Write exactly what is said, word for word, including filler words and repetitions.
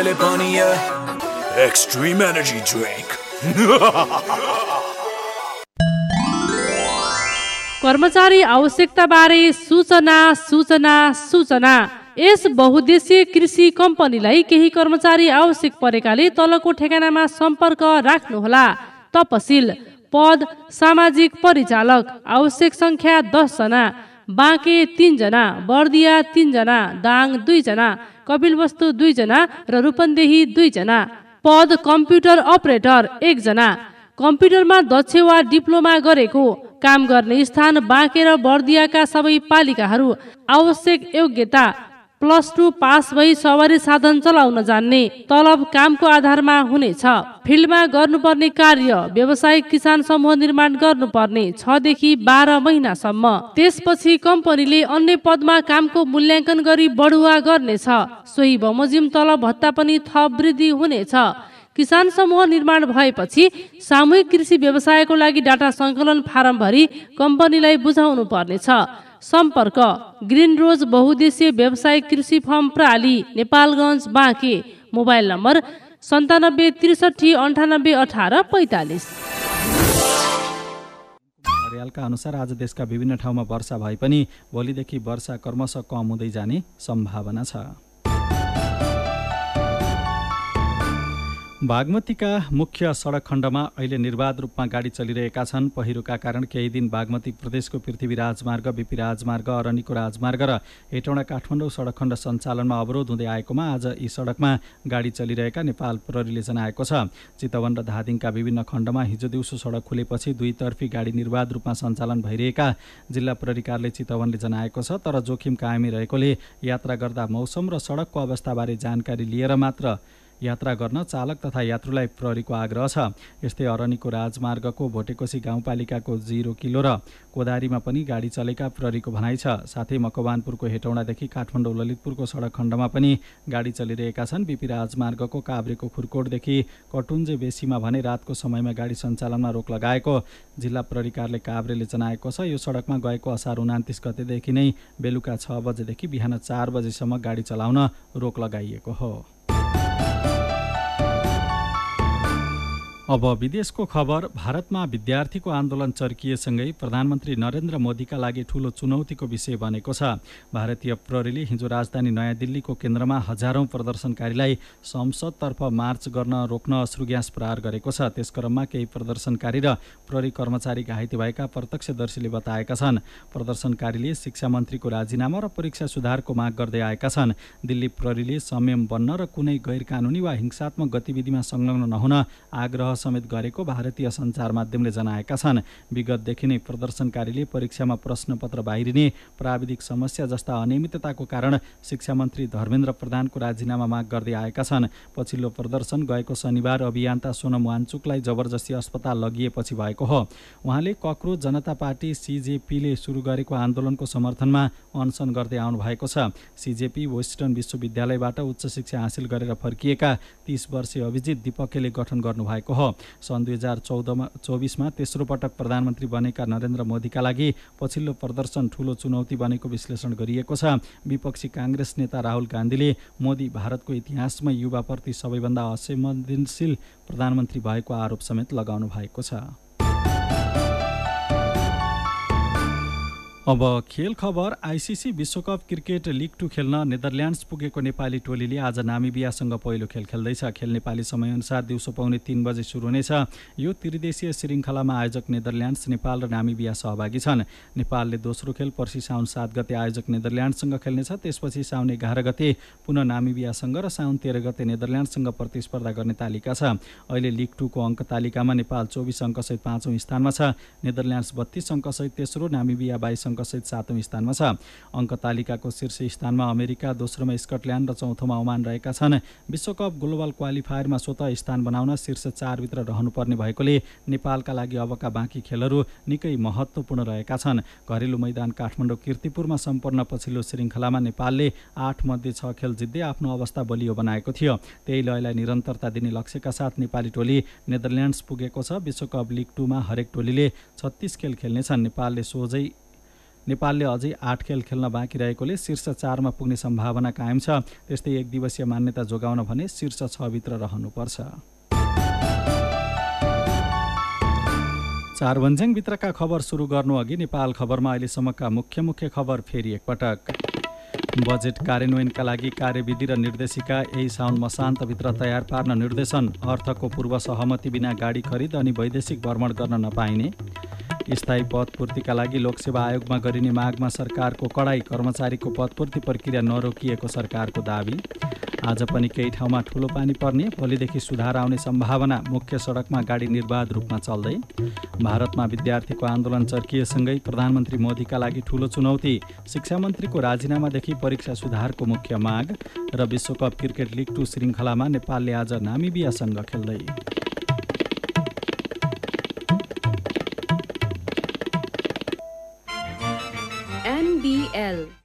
जसले पनि extreme energy drink. कर्मचारी आवश्यकताबारे सूचना सूचना सूचना। यस बहुद्देश्य कृषि कम्पनीलाई केही कर्मचारी आवश्यक परेकाले तलको ठेगानामा सम्पर्क राख्नुहोला। तपसिल पद सामाजिक परिचालक, आवश्यक संख्या दस जना, बाँके तीन जना, बर्दिया तीन जना, दाङ दुई जना, कपिलवस्तु दुई जना र रूपन्देही दुई जना। पद कम्प्युटर अपरेटर एक जना, कम्प्युटरमा दक्ष वा डिप्लोमा गरेको। काम गर्ने स्थान बाँके र बर्दियाका सबै पालिकाहरू। आवश्यक योग्यता प्लस टू पास भई सवारी साधन चलाउन जान्ने। तलब कामको आधारमा हुनेछ। फिल्डमा गर्नुपर्ने कार्य व्यावसायिक किसान समूह निर्माण गर्नुपर्ने छ देखि बाह्र महिनासम्म। त्यसपछि कम्पनीले अन्य पदमा कामको मूल्याङ्कन गरी बढुवा गर्नेछ। सोही बमोजिम तलब भत्ता पनि थप वृद्धि हुनेछ। किसान समूह निर्माण भएपछि सामूहिक कृषि व्यवसायको लागि डाटा सङ्कलन फारम भरी कम्पनीलाई बुझाउनु पर्नेछ। सम्पर्क ग्रिन रोज बहुद्देश्य व्यावसायिक कृषि form प्राली, Nepalgunj Banke. Mobile number सन्तानब्बे त्रिसठी अन्ठानब्बे अठार पैँतालिस। अर्यालका अनुसार आज देशका विभिन्न ठाउँमा वर्षा भए पनि भोलिदेखि वर्षा क्रमशः कम हुँदै जाने सम्भावना छ। बागमतीका मुख्य सडक खण्डमा अहिले निर्बाध रूपमा गाडी चलिरहेका छन्। पहिरोका कारण केही दिन बागमती प्रदेशको पृथ्वी राजमार्ग, बिपी राजमार्ग, अरनिको राजमार्ग र हेटौँडा काठमाडौँ सडक खण्ड सञ्चालनमा अवरोध हुँदै आएकोमा आज यी सडकमा गाडी चलिरहेका नेपाल प्रहरीले जनाएको छ। चितवन र धादिङका विभिन्न खण्डमा हिजो दिउँसो सडक खुलेपछि दुईतर्फी गाडी निर्बाध रूपमा सञ्चालन भइरहेका जिल्ला प्रहरी कार्यालय चितवनले जनाएको छ। तर जोखिम कायमै रहेकोले यात्रा गर्दा मौसम र सडकको अवस्थाबारे जानकारी लिएर मात्र यात्रा गर्न चालक तथा यात्रुलाई प्रहरीको आग्रह छ। यस्तै अरनिको राजमार्गको भोटेकोशी गाउँपालिकाको जिरो किलो र कोदारीमा पनि गाडी चलेका प्रहरीको भनाइ छ। साथै मकवानपुरको हेटौँडादेखि काठमाडौँ ललितपुरको सडक खण्डमा पनि गाडी चलिरहेका छन्। बिपी राजमार्गको काभ्रेको खुरकोटदेखि कटुन्जे बेसीमा भने रातको समयमा गाडी सञ्चालनमा रोक लगाएको जिल्ला प्रहरी कार्यालय काभ्रेले जनाएको छ। यो सडकमा गएको असार उनान्तिस गतेदेखि नै बेलुका छ बजेदेखि बिहान चार बजेसम्म गाडी चलाउन रोक लगाइएको हो। अब विदेशको खबर। भारतमा विद्यार्थीको आन्दोलन चर्किएसँगै प्रधानमन्त्री नरेन्द्र मोदीका लागि ठूलो चुनौतीको विषय बनेको छ। भारतीय प्रहरीले हिजो राजधानी नयाँ दिल्लीको केन्द्रमा हजारौं प्रदर्शनकारीलाई संसदतर्फ मार्च गर्न रोक्न अश्रुग्यास प्रहार गरेको छ। त्यसक्रममा केही प्रदर्शनकारी र प्रहरी कर्मचारी घाइते भएका प्रत्यक्षदर्शीले बताएका छन्। प्रदर्शनकारीले शिक्षा मन्त्रीको राजीनामा र परीक्षा सुधारको माग गर्दै आएका छन्। दिल्ली प्रहरीले संयम बन्न र कुनै गैर कानुनी वा हिंसात्मक गतिविधिमा संलग्न नहुन आग्रह समेत गरेको भारतीय सञ्चार माध्यमले जनाएका छन्। विगतदेखि नै प्रदर्शनकारीले परीक्षामा प्रश्नपत्र बाहिरिने, प्राविधिक समस्या जस्ता अनियमितताको कारण शिक्षा मन्त्री धर्मेन्द्र प्रधानको राजीनामा माग गर्दै आएका छन्। पछिल्लो प्रदर्शन गएको शनिबार अभियन्ता सोनम वाङचुकलाई जबरजस्ती अस्पताल लगिएपछि भएको हो। उहाँले कक्रोच जनता पार्टी सीजेपीले सुरु गरेको आन्दोलनको समर्थनमा अनसन गर्दै आउनु भएको छ। सीजेपी वेस्टर्न विश्वविद्यालयबाट उच्च शिक्षा हासिल गरेर फर्किएका तीस वर्षीय अभिजित दीपकेले गठन गर्नुभएको हो। सन् दुई हजार चौधमा चौबिसमा तेस्रो पटक प्रधानमन्त्री बनेका नरेन्द्र मोदीका लागि पछिल्लो प्रदर्शन ठूलो चुनौती बनेको विश्लेषण गरिएको छ। विपक्षी काङ्ग्रेस नेता राहुल गान्धीले मोदी भारतको इतिहासमै युवाप्रति सबैभन्दा असंवेदनशील प्रधानमन्त्री भएको आरोप समेत लगाउनु भएको छ। अब खेल खबर। आइसिसी विश्वकप क्रिकेट लिग टू खेल्न नेदरल्यान्ड्स पुगेको नेपाली टोलीले आज नामिबियासँग पहिलो खेल खेल्दैछ। खेल नेपाली समयअनुसार दिउँसो पाउने तीन बजे सुरु हुनेछ। यो त्रिदेशीय श्रृङ्खलामा आयोजक नेदरल्यान्ड्स, नेपाल र नामिबिया सहभागी छन्। नेपालले दोस्रो खेल पर्सि साउन सात गते आयोजक नेदरल्यान्ड्ससँग खेल्नेछ। त्यसपछि साउन एघार गते पुनः नामिबियासँग र साउन तेह्र गते नेदरल्यान्ड्ससँग प्रतिस्पर्धा गर्ने तालिका छ। अहिले लिग टूको अङ्क तालिकामा नेपाल चौबिस अङ्कसहित पाँचौँ स्थानमा छ, नेदरल्यान्ड्स बत्तीस अङ्कसहित तेस्रो, नामिबिया बाइस अङ्कसहित सातौँ स्थानमा छ। अङ्क तालिकाको शीर्ष स्थानमा अमेरिका, दोस्रोमा स्कटल्यान्ड र चौथोमा ओमान रहेका छन्। विश्वकप ग्लोबल क्वालिफायरमा स्वतः स्थान बनाउन शीर्ष चारभित्र रहनुपर्ने भएकोले नेपालका लागि अबका बाँकी खेलहरू निकै महत्त्वपूर्ण रहेका छन्। घरेलु मैदान काठमाडौँ कीर्तिपुरमा सम्पन्न पछिल्लो श्रृङ्खलामा नेपालले आठ मध्ये छ खेल जित्दै आफ्नो अवस्था बलियो बनाएको थियो। त्यही लयलाई निरन्तरता दिने लक्ष्यका साथ नेपाली टोली नेदरल्यान्ड्स पुगेको छ। विश्वकप लिग टूमा हरेक टोलीले छत्तीस खेल खेल्नेछन्। नेपालले सोझै नेपालले अझै आठ खेल खेल्न बाँकी रहेकोले शीर्ष चारमा पुग्ने सम्भावना कायम छ। त्यस्तै एक दिवसीय मान्यता जोगाउन भने शीर्ष छभित्र रहनुपर्छ। चार भन्ज्याङभित्रका खबर सुरु गर्नु अघि नेपाल खबरमा अहिलेसम्मका मुख्य मुख्य खबर फेरि एकपटक। बजेट कार्यान्वयनका लागि कार्यविधि र निर्देशिका यही साउन मसान्तभित्र तयार पार्न निर्देशन। अर्थको पूर्व सहमति बिना गाडी खरिद अनि वैदेशिक भ्रमण गर्न नपाइने। स्थायी पदपूर्तिका लागि लोकसेवा आयोगमा गरिने मागमा सरकारको कडाई। कर्मचारीको पदपूर्ति प्रक्रिया नरोकिएको सरकारको दाबी। आज पनि केही ठाउँमा ठुलो पानी पर्ने, भोलिदेखि सुधार आउने सम्भावना। मुख्य सडकमा गाडी निर्बाध रूपमा चल्दै। भारतमा विद्यार्थीको आन्दोलन चर्किएसँगै प्रधानमन्त्री मोदीका लागि ठुलो चुनौती। शिक्षा मन्त्रीको राजीनामादेखि परीक्षा सुधारको मुख्य माग। र विश्वकप क्रिकेट लिग टू श्रृङ्खलामा नेपालले आज नामिबियासँग खेल्दै। An be L